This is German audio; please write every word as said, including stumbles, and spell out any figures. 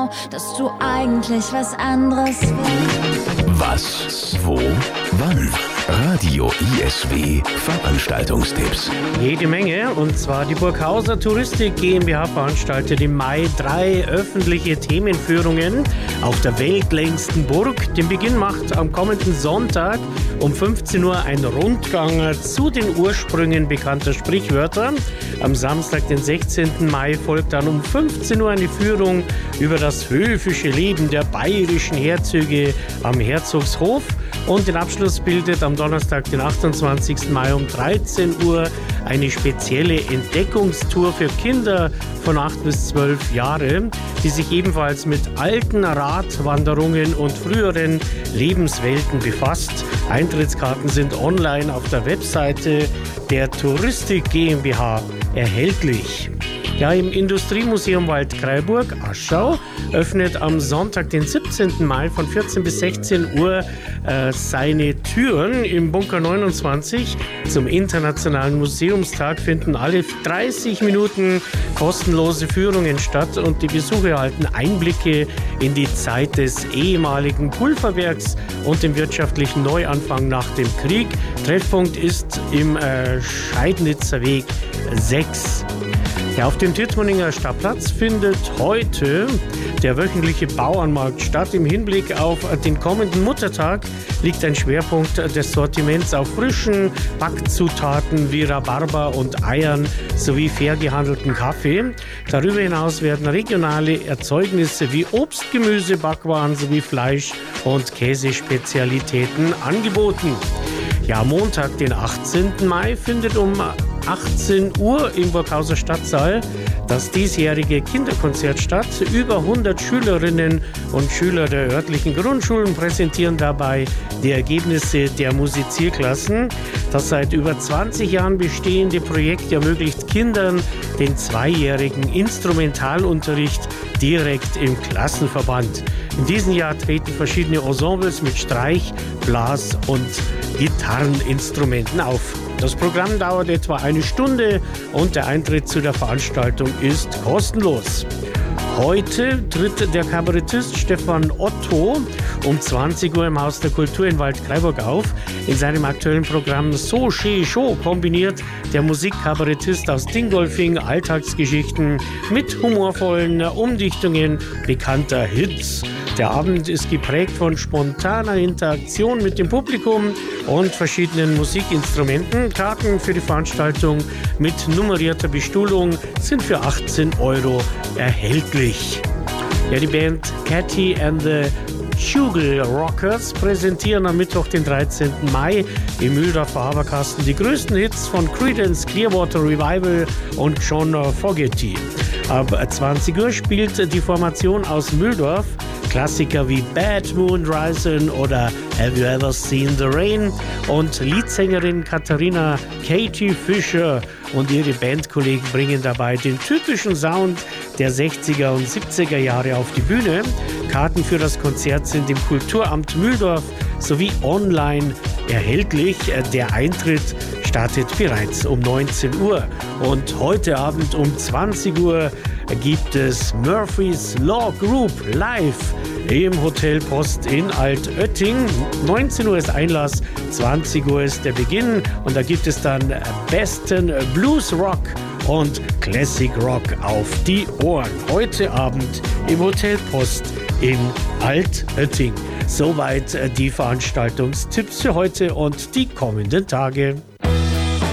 genau, dass du eigentlich was anderes willst. Was, wo, wann? Radio I S W Veranstaltungstipps. Jede Menge, und zwar die Burghauser Touristik GmbH veranstaltet im Mai drei öffentliche Themenführungen auf der weltlängsten Burg. Den Beginn macht am kommenden Sonntag um fünfzehn Uhr ein Rundgang zu den Ursprüngen bekannter Sprichwörter. Am Samstag, den sechzehnten Mai, folgt dann um fünfzehn Uhr eine Führung über das höfische Leben der bayerischen Herzöge am Herzogshof. Und den Abschluss bildet am Donnerstag, den achtundzwanzigsten Mai um dreizehn Uhr eine spezielle Entdeckungstour für Kinder von acht bis zwölf Jahre, die sich ebenfalls mit alten Radwanderungen und früheren Lebenswelten befasst. Eintrittskarten sind online auf der Webseite der Touristik GmbH erhältlich. Ja, im Industriemuseum Waldkraiburg, Aschau, öffnet am Sonntag, den siebzehnten Mai von vierzehn bis sechzehn Uhr äh, seine Türen. Im Bunker neunundzwanzig zum Internationalen Museumstag finden alle dreißig Minuten kostenlose Führungen statt und die Besucher erhalten Einblicke in die Zeit des ehemaligen Pulverwerks und den wirtschaftlichen Neuanfang nach dem Krieg. Treffpunkt ist im äh, Scheidnitzer Weg sechs. Ja, auf dem Tittmoninger Stadtplatz findet heute der wöchentliche Bauernmarkt statt. Im Hinblick auf den kommenden Muttertag liegt ein Schwerpunkt des Sortiments auf frischen Backzutaten wie Rhabarber und Eiern sowie fair gehandelten Kaffee. Darüber hinaus werden regionale Erzeugnisse wie Obst, Gemüse, Backwaren sowie Fleisch- und Käsespezialitäten angeboten. Ja, Montag, den achtzehnten Mai, findet um achtzehn Uhr im Burghauser Stadtsaal das diesjährige Kinderkonzert statt. Über hundert Schülerinnen und Schüler der örtlichen Grundschulen präsentieren dabei die Ergebnisse der Musizierklassen. Das seit über zwanzig Jahren bestehende Projekt ermöglicht Kindern den zweijährigen Instrumentalunterricht direkt im Klassenverband. In diesem Jahr treten verschiedene Ensembles mit Streich-, Blas- und Gitarreninstrumenten auf. Das Programm dauert etwa eine Stunde und der Eintritt zu der Veranstaltung ist kostenlos. Heute tritt der Kabarettist Stefan Otto um zwanzig Uhr im Haus der Kultur in Waldkraiburg auf. In seinem aktuellen Programm So She Show kombiniert der Musikkabarettist aus Dingolfing Alltagsgeschichten mit humorvollen Umdichtungen bekannter Hits. Der Abend ist geprägt von spontaner Interaktion mit dem Publikum und verschiedenen Musikinstrumenten. Karten für die Veranstaltung mit nummerierter Bestuhlung sind für achtzehn Euro erhältlich. Ja, die Band Catty and the Schugel Rockers präsentieren am Mittwoch, den dreizehnten Mai im Mühldorfer Haberkasten die größten Hits von Creedence Clearwater Revival und John Fogerty. Ab zwanzig Uhr spielt die Formation aus Mühldorf Klassiker wie Bad Moon Rising oder Have You Ever Seen the Rain? Und Leadsängerin Katharina Katie Fischer und ihre Bandkollegen bringen dabei den typischen Sound der sechziger und siebziger Jahre auf die Bühne. Karten für das Konzert sind im Kulturamt Mühldorf sowie online erhältlich. Der Eintritt startet bereits um neunzehn Uhr. Und heute Abend um zwanzig Uhr gibt es Murphy's Law Group live im Hotel Post in Altötting. neunzehn Uhr ist Einlass, zwanzig Uhr ist der Beginn und da gibt es dann besten Blues Rock und Classic Rock auf die Ohren. Heute Abend im Hotel Post in Altötting. Soweit die Veranstaltungstipps für heute und die kommenden Tage.